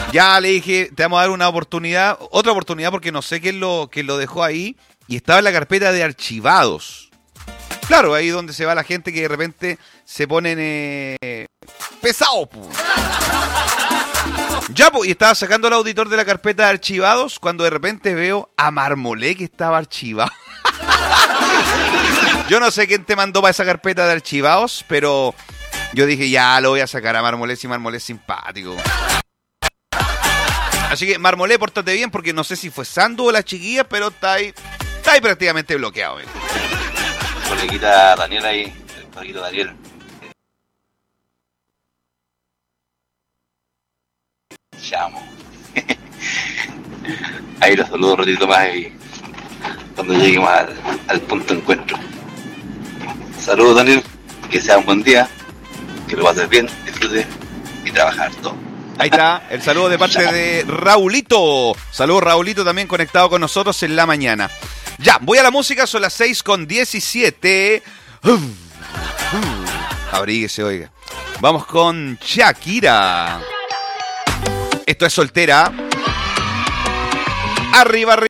Ya le dije, te vamos a dar una oportunidad, otra oportunidad porque no sé quién lo dejó ahí y estaba en la carpeta de archivados. Claro, ahí donde se va la gente que de repente se ponen pesados. Ya, pues, y estaba sacando el auditor de la carpeta de archivados cuando de repente veo a Marmolé que estaba archivado. Yo no sé quién te mandó para esa carpeta de archivados, pero yo dije, ya lo voy a sacar a Marmolé si Marmolé es simpático. Así que, Marmolé, pórtate bien, porque no sé si fue Sandu o la chiquilla, pero está ahí prácticamente bloqueado. Coleguita Daniel ahí, el coleguito Daniel. Llamo. Ahí los saludo un ratito más y cuando lleguemos al punto de encuentro. Saludos, Daniel, que sea un buen día, que lo pases bien, disfrute y trabajar todo. Ahí está, el saludo de parte de Raulito. Saludos, Raulito, también conectado con nosotros en la mañana. Ya, voy a la música, son las 6:17. Abríguese, oiga. Vamos con Shakira. Esto es Soltera. Arriba, arriba.